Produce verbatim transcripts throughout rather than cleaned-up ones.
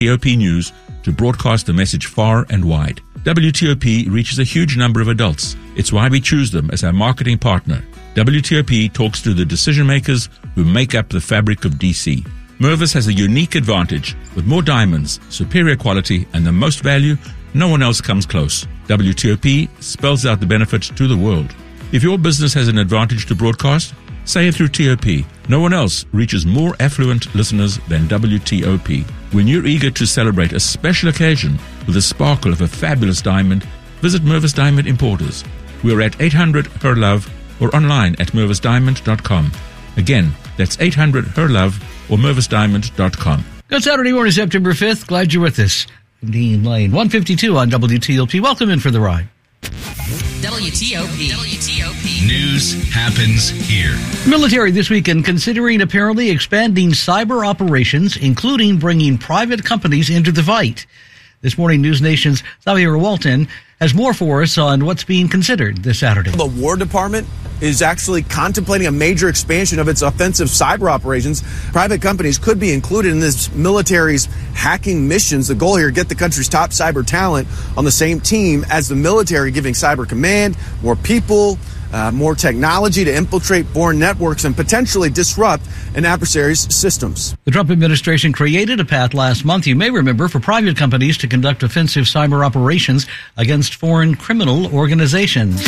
T O P News to broadcast the message far and wide. W T O P reaches a huge number of adults. It's why we choose them as our marketing partner. W T O P talks to the decision makers who make up the fabric of D C. Mervis has a unique advantage. With more diamonds, superior quality, and the most value, no one else comes close. W T O P spells out the benefits to the world. If your business has an advantage to broadcast, say it through T O P. No one else reaches more affluent listeners than W T O P. When you're eager to celebrate a special occasion with the sparkle of a fabulous diamond, visit Mervis Diamond Importers. We're at eight hundred H E R Love or online at mervis diamond dot com. Again, that's eight hundred H E R Love or mervis diamond dot com. Good Saturday morning, September fifth. Glad you're with us. Dean Lane, one fifty-two on W T O P. Welcome in for the ride. W T O P. W T O P. News happens here. Military this weekend considering apparently expanding cyber operations, including bringing private companies into the fight. This morning, News Nation's Xavier Walton has more for us on what's being considered this Saturday. The War Department is actually contemplating a major expansion of its offensive cyber operations. Private companies could be included in this military's hacking missions. The goal here, get the country's top cyber talent on the same team as the military, giving cyber command, more people, uh, more technology to infiltrate foreign networks and potentially disrupt an adversary's systems. The Trump administration created a path last month, you may remember, for private companies to conduct offensive cyber operations against foreign criminal organizations.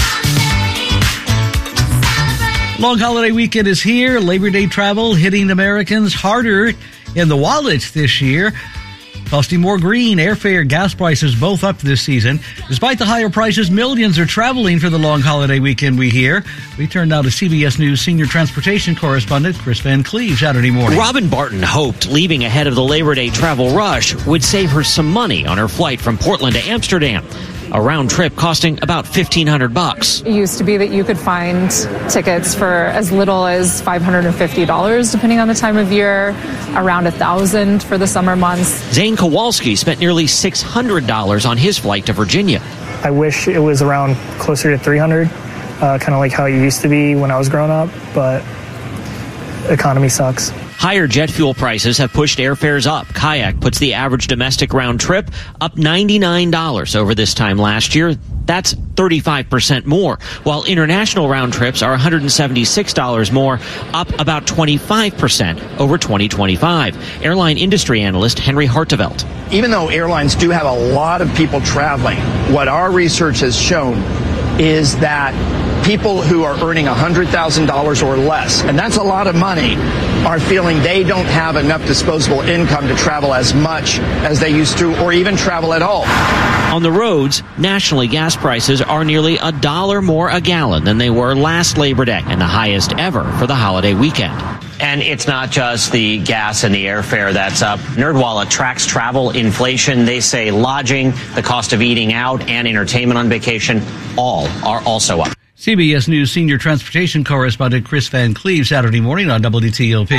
Long holiday weekend is here. Labor Day travel hitting Americans harder in the wallet this year, costing more green. Airfare, gas prices both up this season. Despite the higher prices, millions are traveling for the long holiday weekend, we hear. We turn now to C B S News senior transportation correspondent Chris Van Cleve Saturday morning. Robin Barton hoped leaving ahead of the Labor Day travel rush would save her some money on her flight from Portland to Amsterdam. A round trip costing about fifteen hundred bucks. It used to be that you could find tickets for as little as five hundred fifty dollars, depending on the time of year, around one thousand dollars for the summer months. Zane Kowalski spent nearly six hundred dollars on his flight to Virginia. I wish it was around closer to three hundred dollars, uh, kind of like how it used to be when I was growing up, but economy sucks. Higher jet fuel prices have pushed airfares up. Kayak puts the average domestic round trip up ninety-nine dollars over this time last year. That's thirty-five percent more, while international round trips are one hundred seventy-six dollars more, up about twenty-five percent over twenty twenty-five. Airline industry analyst Henry Hartevelt. Even though airlines do have a lot of people traveling, what our research has shown is that people who are earning one hundred thousand dollars or less, and that's a lot of money, are feeling they don't have enough disposable income to travel as much as they used to, or even travel at all. On the roads, nationally, gas prices are nearly a dollar more a gallon than they were last Labor Day, and the highest ever for the holiday weekend. And it's not just the gas and the airfare that's up. NerdWallet tracks travel inflation. They say lodging, the cost of eating out, and entertainment on vacation, all are also up. C B S News senior transportation correspondent Chris Van Cleve Saturday morning on W T O P.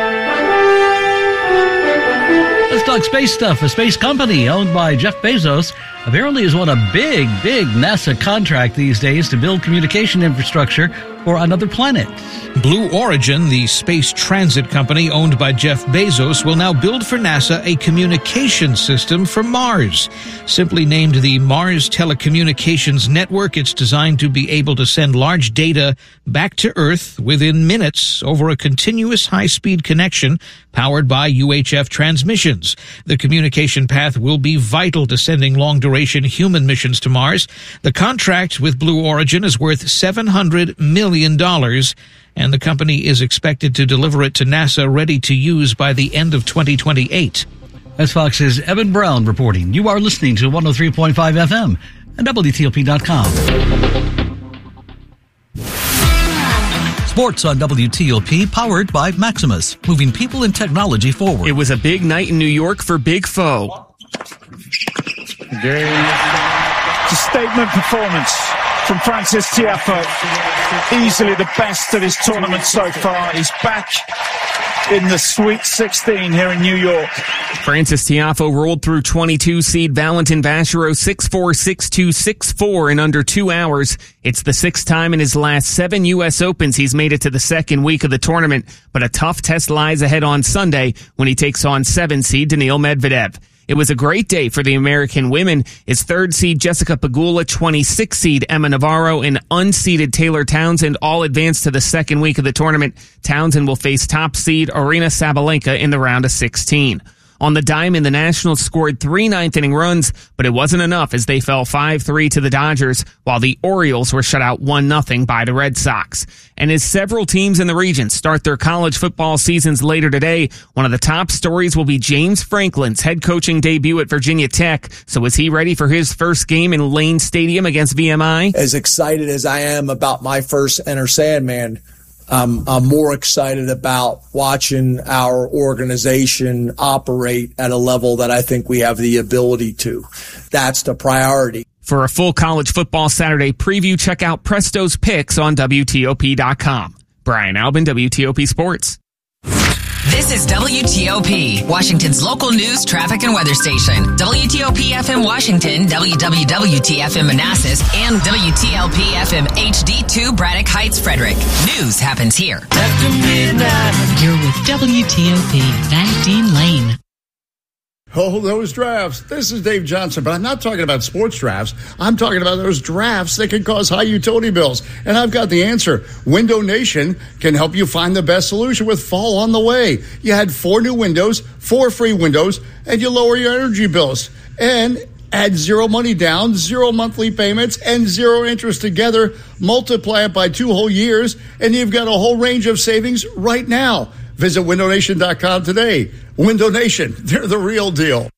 Let's talk space stuff. A space company owned by Jeff Bezos apparently has won a big, big NASA contract these days to build communication infrastructure for another planet. Blue Origin, the space transit company owned by Jeff Bezos, will now build for NASA a communication system for Mars. Simply named the Mars Telecommunications Network, it's designed to be able to send large data back to Earth within minutes over a continuous high-speed connection powered by U H F transmissions. The communication path will be vital to sending long-duration human missions to Mars. The contract with Blue Origin is worth seven hundred million dollars, and the company is expected to deliver it to NASA ready to use by the end of twenty twenty-eight. That's Fox's Evan Brown reporting. You are listening to one oh three point five F M and W T O P dot com. Sports on W T O P, powered by Maximus, moving people and technology forward. It was a big night in New York for Big Foe. Game. It's a statement performance from Francis Tiafoe. Easily the best of his tournament so far. He's back in the Sweet sixteen here in New York. Francis Tiafoe rolled through twenty-two seed Valentin Vachereau six four, six two, six four in under two hours. It's the sixth time in his last seven U S Opens he's made it to the second week of the tournament, but a tough test lies ahead on Sunday when he takes on seven seed Daniil Medvedev. It was a great day for the American women as third seed Jessica Pegula, twenty-sixth seed Emma Navarro, and unseeded Taylor Townsend all advanced to the second week of the tournament. Townsend will face top seed Arina Sabalenka in the round of sixteen. On the diamond, the Nationals scored three ninth-inning runs, but it wasn't enough as they fell five three to the Dodgers, while the Orioles were shut out one nothing by the Red Sox. And as several teams in the region start their college football seasons later today, one of the top stories will be James Franklin's head coaching debut at Virginia Tech. So is he ready for his first game in Lane Stadium against V M I? As excited as I am about my first Enter Sandman, Um, I'm more excited about watching our organization operate at a level that I think we have the ability to. That's the priority. For a full college football Saturday preview, check out Presto's Picks on W T O P dot com. Brian Albin, W T O P Sports. This is W T O P, Washington's local news, traffic, and weather station. W T O P F M Washington, W W W T F M Manassas, and W T L P F M H D two Braddock Heights, Frederick. News happens here. After midnight. You're with W T O P, Van Dean Lane. Oh, those drafts. This is Dave Johnson, but I'm not talking about sports drafts. I'm talking about those drafts that can cause high utility bills. And I've got the answer. Window Nation can help you find the best solution with fall on the way. You had four new windows, four free windows, and you lower your energy bills. And add zero money down, zero monthly payments, and zero interest together. Multiply it by two whole years, and you've got a whole range of savings right now. Visit window nation dot com today. Window Nation, they're the real deal.